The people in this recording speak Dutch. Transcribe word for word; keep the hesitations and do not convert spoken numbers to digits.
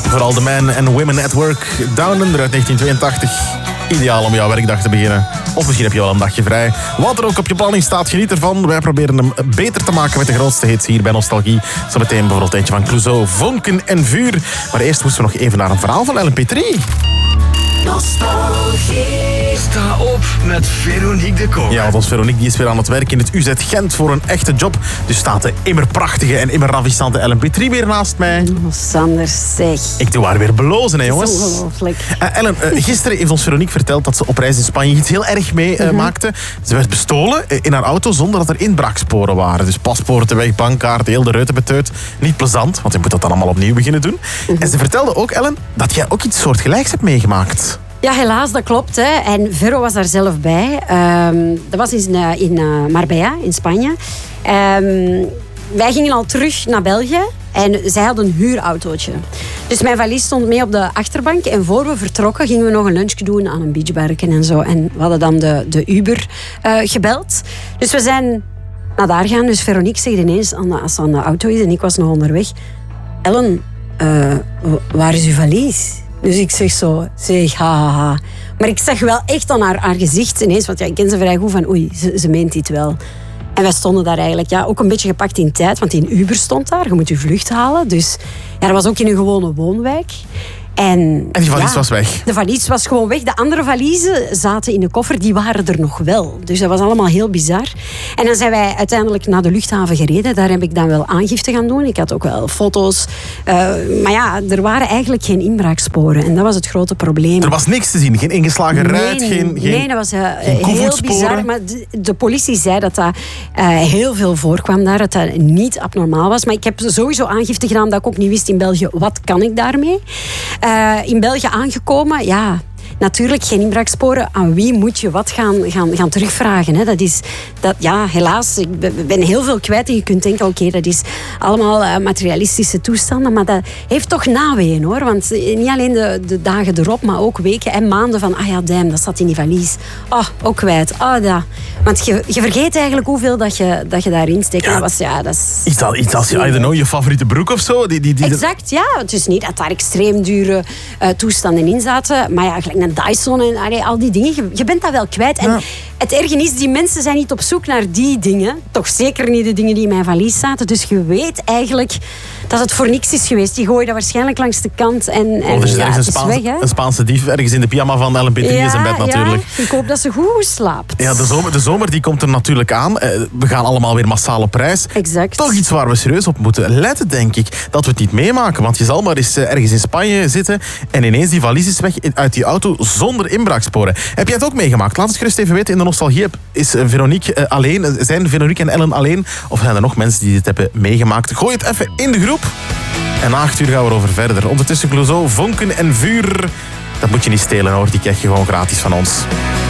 Vooral de Man and Women at Work. Down Under uit negentien tweeëntachtig. Ideaal om jouw werkdag te beginnen. Of misschien heb je wel een dagje vrij. Wat er ook op je planning staat, geniet ervan. Wij proberen hem beter te maken met de grootste hits hier bij Nostalgie. Zometeen bijvoorbeeld eentje van Clouseau, Vonken en Vuur. Maar eerst moesten we nog even naar een verhaal van Ellen Petrie. Nostalgie. Sta op met Veronique de Koker. Ja, want ons Veronique die is weer aan het werk in het U Z Gent voor een echte job. Dus staat de immer prachtige en immer ravissante Ellen Petrie weer naast mij. Oh, Sander, zeg. Ik doe haar weer belozen, hè, jongens. Dat is ongelooflijk. Uh, Ellen, uh, gisteren heeft ons Veronique verteld dat ze op reis in Spanje iets heel erg mee uh, mm-hmm. maakte. Ze werd bestolen uh, in haar auto zonder dat er inbraaksporen waren. Dus paspoorten weg, bankkaart, heel de ruiten beteut. Niet plezant, want je moet dat dan allemaal opnieuw beginnen doen. Mm-hmm. En ze vertelde ook, Ellen, dat jij ook iets soortgelijks hebt meegemaakt. Ja, helaas, dat klopt. Hè. En Vero was daar zelf bij. Um, dat was in, uh, in uh, Marbella, in Spanje. Um, wij gingen al terug naar België. En zij had een huurautootje. Dus mijn valies stond mee op de achterbank. En voor we vertrokken gingen we nog een lunchje doen aan een beachbarken en zo. En we hadden dan de, de Uber uh, gebeld. Dus we zijn naar daar gaan. Dus Veronique zegt ineens, als ze aan de auto is en ik was nog onderweg. Ellen, uh, waar is uw valies? Dus ik zeg zo, zeg ha, ha, ha. Maar ik zag wel echt aan haar, haar gezicht ineens, want ja, ik ken ze vrij goed van, oei, ze, ze meent dit wel. En wij stonden daar eigenlijk ja, ook een beetje gepakt in tijd, want in Uber stond daar, je moet je vlucht halen. Dus ja, dat was ook in een gewone woonwijk. En, en die valies ja, was weg? De valies was gewoon weg. De andere valiezen zaten in de koffer, die waren er nog wel. Dus dat was allemaal heel bizar. En dan zijn wij uiteindelijk naar de luchthaven gereden. Daar heb ik dan wel aangifte gaan doen. Ik had ook wel foto's. Uh, maar ja, er waren eigenlijk geen inbraaksporen. En dat was het grote probleem. Er was niks te zien? Geen ingeslagen nee, ruit? Geen, geen, nee, dat was uh, geen heel bizar. Maar de, de politie zei dat dat uh, heel veel voorkwam daar. Dat dat niet abnormaal was. Maar ik heb sowieso aangifte gedaan dat ik ook niet wist in België, wat kan ik daarmee? Uh, in België aangekomen, ja, natuurlijk geen inbraaksporen. Aan wie moet je wat gaan, gaan, gaan terugvragen? Hè? Dat is, dat, ja, helaas, ik ben heel veel kwijt. En je kunt denken, oké, okay, dat is allemaal uh, materialistische toestanden. Maar dat heeft toch naweeën, hoor. Want niet alleen de, de dagen erop, maar ook weken en maanden van, ah ja, damn, dat zat in die valies. Oh, ook kwijt. Oh, dat. Want je, je vergeet eigenlijk hoeveel dat je, dat je daarin steekt. Ja, dat was, ja, dat is... Iets, al, iets als je, I don't know, je favoriete broek of zo? Die, die, die exact, ja. Het is niet dat daar extreem dure uh, toestanden in zaten. Maar ja, gelijk een Dyson en allee, al die dingen. Je, je bent dat wel kwijt. En ja. Het erge is, die mensen zijn niet op zoek naar die dingen. Toch zeker niet de dingen die in mijn valies zaten. Dus je weet eigenlijk dat het voor niks is geweest. Die gooien dat waarschijnlijk langs de kant. En, en oh, dus ja, er is het een, Spaans, is weg, hè? een Spaanse dief ergens in de pyjama van Ellen Petrie ja, in zijn bed natuurlijk. Ja, ik hoop dat ze goed slaapt. Ja, de zomer, de zomer die komt er natuurlijk aan. We gaan allemaal weer massaal op reis. Exact. Toch iets waar we serieus op moeten letten, denk ik. Dat we het niet meemaken. Want je zal maar eens ergens in Spanje zitten en ineens die valies is weg uit die auto zonder inbraaksporen. Heb jij het ook meegemaakt? Laat het gerust even weten in de Nostalgie-app. Is Veronique alleen? Zijn Veronique en Ellen alleen? Of zijn er nog mensen die dit hebben meegemaakt? Gooi het even in de groep. En na acht uur gaan we erover verder. Ondertussen Clouseau, Vonken en Vuur. Dat moet je niet stelen, hoor. Die krijg je gewoon gratis van ons.